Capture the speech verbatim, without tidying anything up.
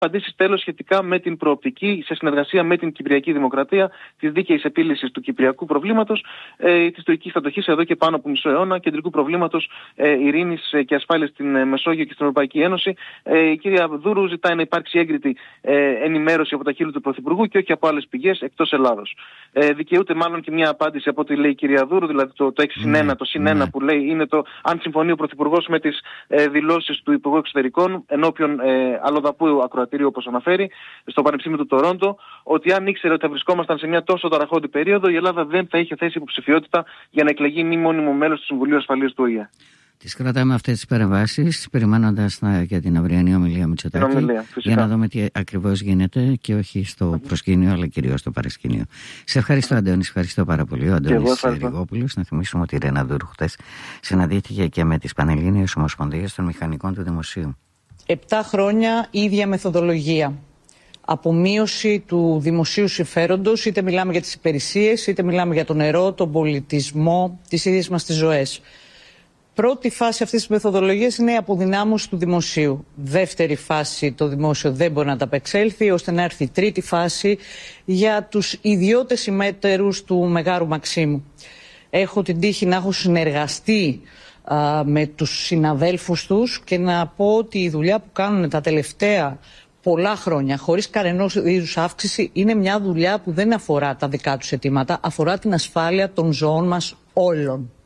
απαντήσεις τέλος σχετικά με την προοπτική, σε συνεργασία με την Κυπριακή Δημοκρατία, της δίκαιης επίλυσης του κυπριακού προβλήματος, ε, της τουρκικής κατοχής εδώ και πάνω από μισό αιώνα, κεντρικού προβλήματος ε, ειρήνης και ασφάλειας στην ε, Μεσόγειο και στην Ευρωπαϊκή Ένωση. Ε, η κυρία Δούρου ζητάει να υπάρξει έγκριτη ε, ενημέρωση από τα χείλη του Πρωθυπουργού και όχι από άλλες πηγές εκτός Ελλάδος. Ε, δικαιούται μάλλον και μια απάντηση από ό,τι λέει η κυρία Δούρου, δηλαδή το, το έξι συν ένα, το συν ένα που λέει είναι το αν συμφωνεί ο Πρωθυπουργός με τις ε, δηλώσεις του Υπουργού Εξωτερικών ενώπιον ε, αλλοδαπού ακροατηρίου, όπως αναφέρει, στο Πανεπιστήμιο του Τορόντο, ότι αν ήξερε ότι θα βρισκόμασταν σε μια τόσο ταραχώδη περίοδο, η Ελλάδα δεν θα είχε θέσει υποψηφιότητα για να εκλεγεί μη μόνιμο μέλος του Συμβουλίου Ασφαλείας του Ο Ε Ε. Τις κρατάμε αυτές τις παρεμβάσεις, περιμένοντας για την αυριανή ομιλία Μητσοτάκη, για να δούμε τι ακριβώς γίνεται και όχι στο προσκήνιο, αλλά κυρίως στο παρασκήνιο. Σε ευχαριστώ, Αντώνη, ευχαριστώ πάρα πολύ. Ο Αντώνης Ριγόπουλος. Να θυμίσουμε ότι η Ρένα Δούρου χτες συναντήθηκε και με τις Πανελλήνιες Ομοσπονδίες των Μηχανικών του Δημοσίου. Επτά χρόνια ίδια μεθοδολογία. Απομείωση του δημοσίου συμφέροντος, είτε μιλάμε για τις υπηρεσίες, είτε μιλάμε για το νερό, τον πολιτισμό, τις ίδιες μας τις ζωές. Πρώτη φάση αυτής της μεθοδολογίας είναι η αποδυνάμωση του δημοσίου. Δεύτερη φάση, το δημόσιο δεν μπορεί να τα απεξέλθει, ώστε να έρθει η τρίτη φάση για τους ιδιώτες συμμέτερους του Μεγάρου Μαξίμου. Έχω την τύχη να έχω συνεργαστεί α, με τους συναδέλφους τους και να πω ότι η δουλειά που κάνουν τα τελευταία πολλά χρόνια, χωρίς κανενός είδους αύξηση, είναι μια δουλειά που δεν αφορά τα δικά τους αιτήματα, αφορά την ασφάλεια των ζώων μας όλων.